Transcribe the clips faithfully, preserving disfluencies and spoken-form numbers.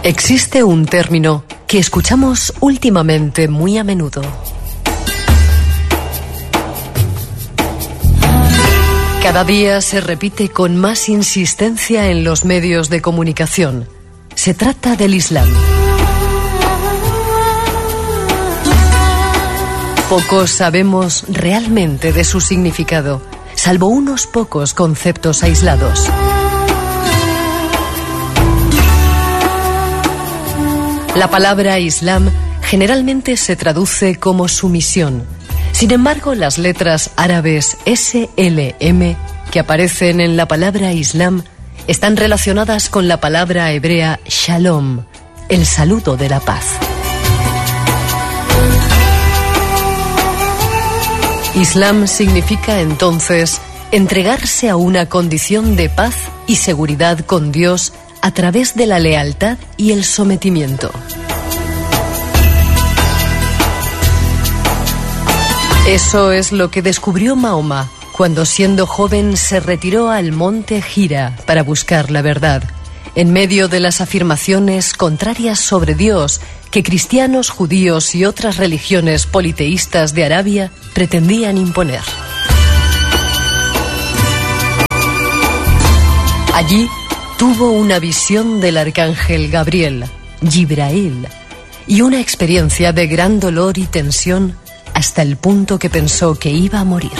Existe un término que escuchamos últimamente muy a menudo. Cada día se repite con más insistencia en los medios de comunicación. Se trata del Islam. Pocos sabemos realmente de su significado, salvo unos pocos conceptos aislados. La palabra Islam generalmente se traduce como sumisión. Sin embargo, las letras árabes S L M que aparecen en la palabra Islam están relacionadas con la palabra hebrea Shalom, el saludo de la paz. Islam significa entonces entregarse a una condición de paz y seguridad con Dios a través de la lealtad y el sometimiento. Eso es lo que descubrió Mahoma cuando, siendo joven, se retiró al monte Hira para buscar la verdad, en medio de las afirmaciones contrarias sobre Dios que cristianos, judíos y otras religiones politeístas de Arabia pretendían imponer. Allí tuvo una visión del arcángel Gabriel, Jibrail, y una experiencia de gran dolor y tensión hasta el punto que pensó que iba a morir.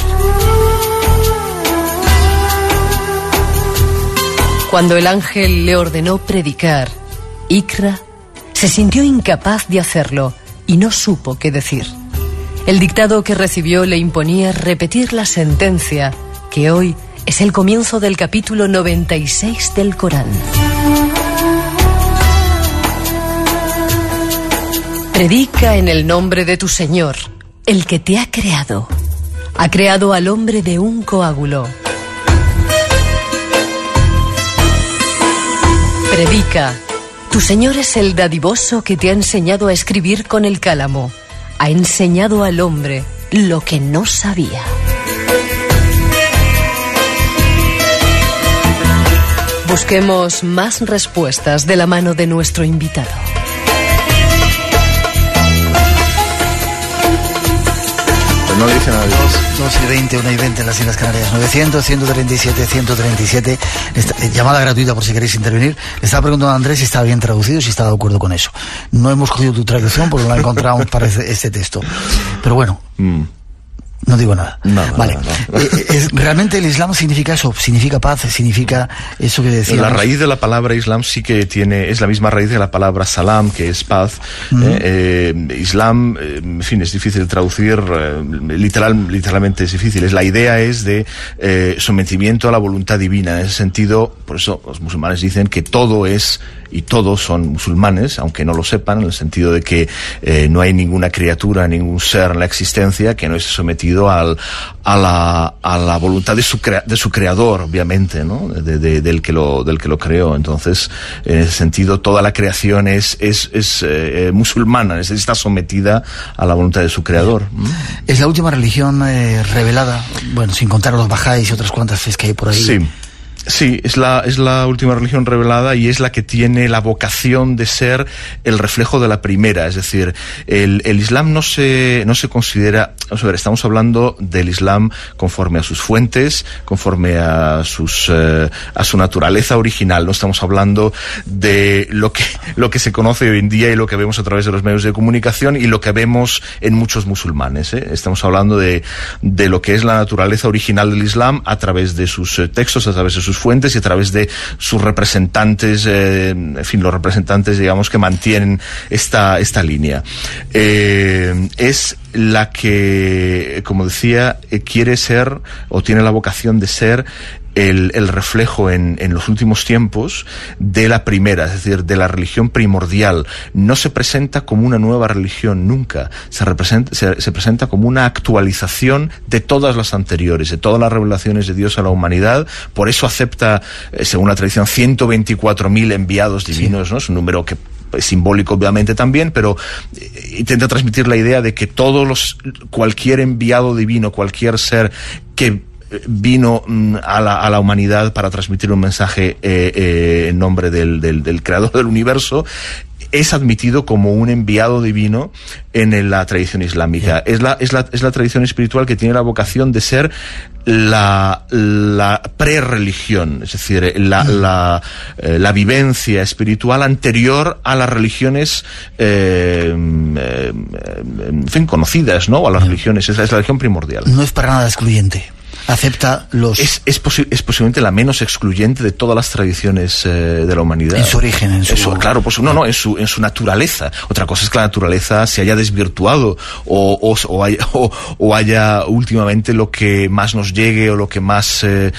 Cuando el ángel le ordenó predicar, Iqra, se sintió incapaz de hacerlo y no supo qué decir. El dictado que recibió le imponía repetir la sentencia, que hoy es el comienzo del capítulo noventa y seis del Corán. Predica en el nombre de tu Señor, el que te ha creado. Ha creado al hombre de un coágulo. Predica. Tu Señor es el dadivoso que te ha enseñado a escribir con el cálamo. Ha enseñado al hombre lo que no sabía. Busquemos más respuestas de la mano de nuestro invitado. No le dice nada de dos y veinte, una y veinte en las Islas Canarias. novecientos, ciento treinta y siete, ciento treinta y siete. Esta, eh, llamada gratuita por si queréis intervenir. Le estaba preguntando a Andrés si estaba bien traducido, si estaba de acuerdo con eso. No hemos cogido tu traducción porque no la encontramos para este, este texto. Pero bueno, mm. no digo nada. No, no, vale. No, no. Eh, es, realmente el Islam significa eso, significa paz, significa eso que decíamos. La raíz de la palabra Islam sí que tiene, es la misma raíz de la palabra salam, que es paz. Uh-huh. eh, eh, Islam, eh, en fin, es difícil de traducir, eh, literal, literalmente es difícil. Es, la idea es de eh, sometimiento a la voluntad divina. En ese sentido, por eso los musulmanes dicen que todo es y todos son musulmanes, aunque no lo sepan, en el sentido de que eh, no hay ninguna criatura, ningún ser en la existencia que no esté sometido al, a, la, a la voluntad de su, crea, de su creador, obviamente, ¿no? De, de, del, que lo, del que lo creó. Entonces, en ese sentido, toda la creación es, es, es eh, musulmana, es, está sometida a la voluntad de su creador. Es la última religión eh, revelada, bueno, sin contar a los bajáis y otras cuantas fes que hay por ahí. Sí. Sí, es la, es la última religión revelada y es la que tiene la vocación de ser el reflejo de la primera. Es decir, el, el Islam no se, no se considera, vamos a ver, estamos hablando del Islam conforme a sus fuentes, conforme a sus, eh, a su naturaleza original. No estamos hablando de lo que, lo que se conoce hoy en día y lo que vemos a través de los medios de comunicación y lo que vemos en muchos musulmanes, ¿eh? Estamos hablando de, de lo que es la naturaleza original del Islam a través de sus eh, textos, a través de sus fuentes y a través de sus representantes, eh, en fin, los representantes, digamos, que mantienen esta, esta línea. Eh, es la que, como decía, quiere ser o tiene la vocación de ser El, el reflejo en, en los últimos tiempos de la primera, es decir, de la religión primordial. No se presenta como una nueva religión nunca, se, representa, se, se presenta como una actualización de todas las anteriores, de todas las revelaciones de Dios a la humanidad. Por eso acepta, eh, según la tradición, ciento veinticuatro mil enviados divinos, sí. ¿no? Es un número que es simbólico obviamente también, pero intenta transmitir la idea de que todos los, cualquier enviado divino, cualquier ser que vino a la, a la humanidad para transmitir un mensaje eh, eh, en nombre del, del, del creador del universo, es admitido como un enviado divino en la tradición islámica. Es la, es la, es la tradición espiritual que tiene la vocación de ser la, la pre-religión, es decir, la, la, eh, la vivencia espiritual anterior a las religiones, eh, eh, en fin, conocidas, ¿no? O a las religiones. Es la, es la religión primordial. No es para nada excluyente. Acepta los... Es, es, posi es posiblemente la menos excluyente de todas las tradiciones eh, de la humanidad. En su origen, en su... Eso, claro, pues no, no, en su, en su naturaleza. Otra cosa es que la naturaleza se haya desvirtuado o, o, o, haya, o, o haya últimamente lo que más nos llegue o lo que más eh,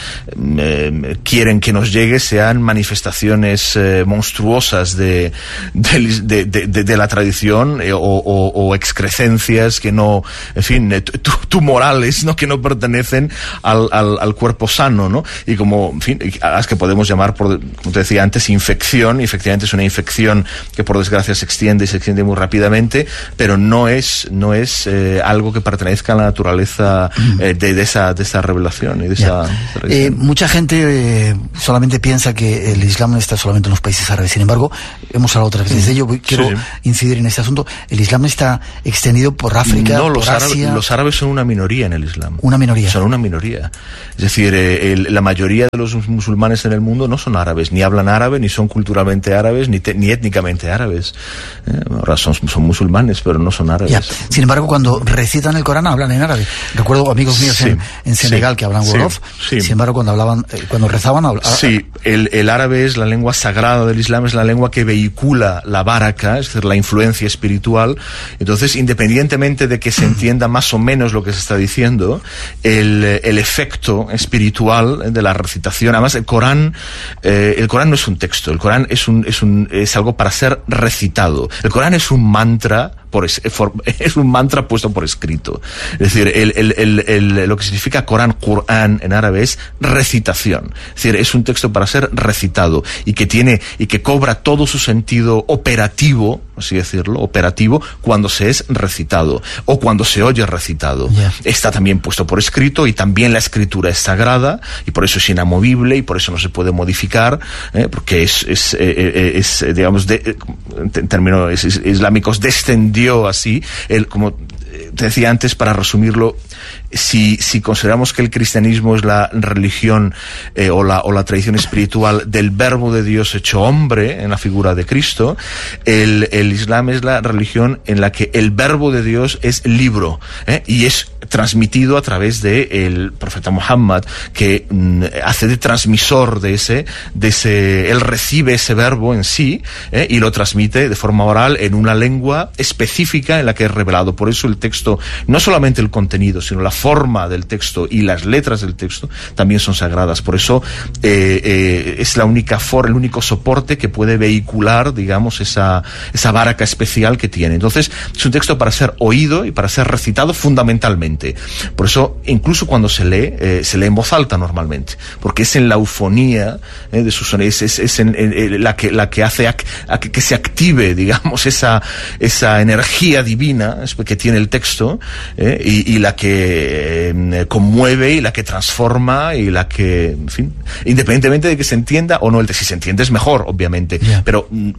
eh, quieren que nos llegue sean manifestaciones eh, monstruosas de, de, de, de, de la tradición eh, o, o, o excrecencias que no, en fin, eh, tumorales, ¿no? Que no pertenecen Al, al, al cuerpo sano, ¿no? Y como, en fin, a las que podemos llamar, por, como te decía antes, infección. Efectivamente es una infección que por desgracia se extiende y se extiende muy rápidamente, pero no es, no es eh, algo que pertenezca a la naturaleza eh, de, de, esa, de esa revelación y de esa, eh, mucha gente eh, solamente piensa que el Islam está solamente en los países árabes. Sin embargo, hemos hablado otras veces de ello. Quiero sí, sí. incidir en este asunto. El Islam está extendido por África, no, por los Asia. Árabes, los árabes son una minoría en el Islam. Una minoría. Son una minoría. Es decir, eh, el, la mayoría de los musulmanes en el mundo no son árabes, ni hablan árabe, ni son culturalmente árabes, ni, te, ni étnicamente árabes. Eh, ahora son, son musulmanes, pero no son árabes. Ya. Sin embargo, cuando recitan el Corán hablan en árabe. Recuerdo amigos míos sí, en, en Senegal sí, que hablan wolof. Sí, Sin embargo, cuando hablaban, eh, cuando rezaban hablaban. Sí, el, el árabe es la lengua sagrada del Islam, es la lengua que vehicula la baraka, es decir, la influencia espiritual. Entonces, independientemente de que se entienda más o menos lo que se está diciendo, el, el efecto espiritual de la recitación. Además, el Corán, eh, el Corán no es un texto, el Corán es un, es un, es algo para ser recitado. El Corán es un mantra por es, for, es un mantra puesto por escrito. Es decir, el, el, el, el, lo que significa Corán, Qur'an en árabe es recitación. Es decir, es un texto para ser recitado y que tiene, y que cobra todo su sentido operativo, así decirlo, operativo, cuando se es recitado o cuando se oye recitado. Yeah. Está también puesto por escrito y también la escritura es sagrada y por eso es inamovible y por eso no se puede modificar, eh, porque es, es, eh, es, es digamos, de, en términos es, es, islámicos, descendió así, el, como te decía antes, para resumirlo, si, si consideramos que el cristianismo es la religión eh, o, la, o la tradición espiritual del verbo de Dios hecho hombre en la figura de Cristo, el, el Islam es la religión en la que el verbo de Dios es libro eh, y es transmitido a través de el profeta Muhammad, que mm, hace de transmisor de ese, de ese, él recibe ese verbo en sí eh, y lo transmite de forma oral en una lengua específica en la que es revelado. Por eso el texto, no solamente el contenido, sino la forma del texto y las letras del texto también son sagradas. Por eso eh, eh, es la única forma, el único soporte que puede vehicular, digamos, esa, esa baraka especial que tiene. Entonces, es un texto para ser oído y para ser recitado fundamentalmente. Por eso, incluso cuando se lee, eh, se lee en voz alta normalmente, porque es en la eufonía eh, de sus sonidos, es, es en, en, en la que la que hace a, a que, que se active, digamos, esa esa energía divina que tiene el texto eh, y, y la que eh, conmueve y la que transforma y la que, en fin, independientemente de que se entienda o no, el de si se entiende es mejor, obviamente, yeah. pero mm,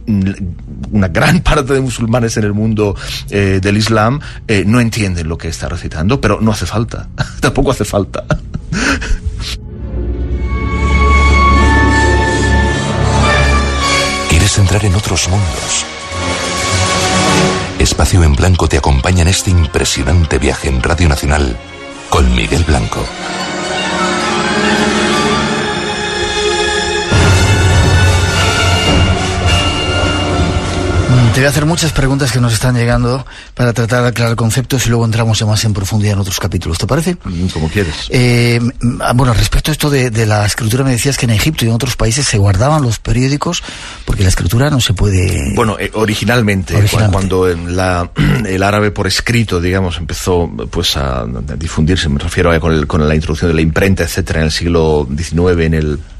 una gran parte de musulmanes en el mundo eh, del Islam eh, no entienden lo que está recitando, pero no hace falta, tampoco hace falta. ¿Quieres entrar en otros mundos? Espacio en Blanco te acompaña en este impresionante viaje en Radio Nacional con Miguel Blanco. Te voy a hacer muchas preguntas que nos están llegando para tratar de aclarar conceptos y luego entramos ya más en profundidad en otros capítulos. ¿Te parece? Como quieres. Eh, bueno, respecto a esto de, de la escritura, me decías que en Egipto y en otros países se guardaban los periódicos porque la escritura no se puede... Bueno, eh, originalmente, originalmente, cuando la, el árabe por escrito, digamos, empezó pues a, a difundirse, me refiero a con, el, con la introducción de la imprenta, etcétera, en el siglo diecinueve, en el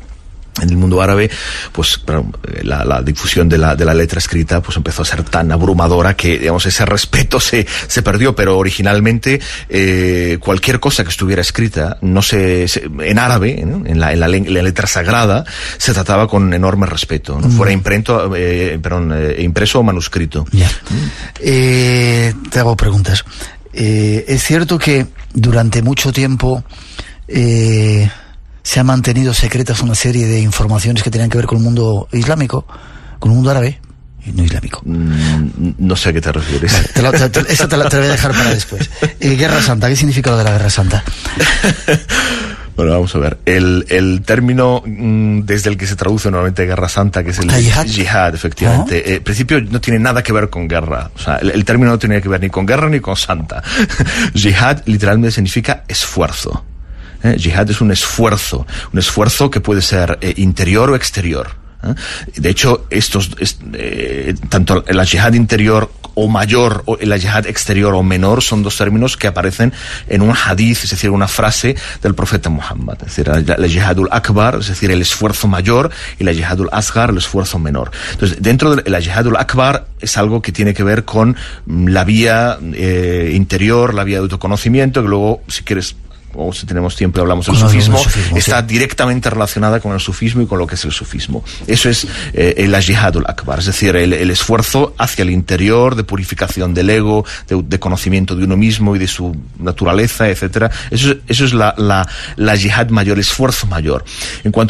en el mundo árabe, pues la, la difusión de la, de la letra escrita pues empezó a ser tan abrumadora que, digamos, ese respeto se, se perdió, pero originalmente eh, cualquier cosa que estuviera escrita no se, se en árabe, ¿no? en, la, en, la, en la letra sagrada, se trataba con enorme respeto, ¿no? Mm. fuera imprento, eh, perdón, eh, impreso o manuscrito. Ya. Mm. Eh, te hago preguntas. Eh, es cierto que durante mucho tiempo eh, se ha mantenido secretas una serie de informaciones que tenían que ver con el mundo islámico, con el mundo árabe, y no islámico. Mm, no sé a qué te refieres. Vale, te lo, te, te, eso te la te voy a dejar para después. Eh, Guerra Santa, ¿qué significa lo de la Guerra Santa? Bueno, vamos a ver. El, el término mmm, desde el que se traduce normalmente Guerra Santa, que es el ¿Yihad? Yihad, efectivamente. ¿Oh? Eh, en principio no tiene nada que ver con guerra. O sea, el, el término no tiene que ver ni con guerra ni con santa. Yihad literalmente significa esfuerzo. ¿Eh? Yihad es un esfuerzo, un esfuerzo que puede ser eh, interior o exterior. ¿Eh? De hecho, estos, es, eh, tanto la yihad interior o mayor o la yihad exterior o menor son dos términos que aparecen en un hadith, es decir, una frase del profeta Muhammad. Es decir, la, la yihadul akbar, es decir, el esfuerzo mayor, y la yihadul asghar, el esfuerzo menor. Entonces, dentro de la yihadul akbar es algo que tiene que ver con la vía eh, interior, la vía de autoconocimiento, que luego, si quieres, o si tenemos tiempo y hablamos del sufismo, sufismo, está sí. directamente relacionada con el sufismo y con lo que es el sufismo. Eso es eh, el Jihadul Akbar, es decir, el, el esfuerzo hacia el interior, de purificación del ego, de, de conocimiento de uno mismo y de su naturaleza, etcétera. Eso, eso es la, la, la jihad mayor, el esfuerzo mayor. En cuanto